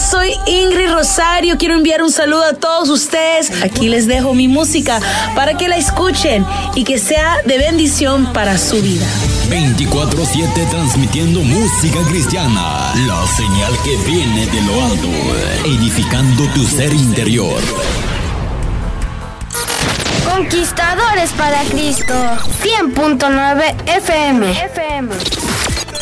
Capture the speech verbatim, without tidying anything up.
soy Ingrid Rosario. Quiero enviar un saludo a todos ustedes. Aquí les dejo mi música para que la escuchen y que sea de bendición para su vida. veinticuatro siete transmitiendo música cristiana. La señal que viene de lo alto, edificando tu ser interior. Conquistadores para Cristo. cien punto nueve F M.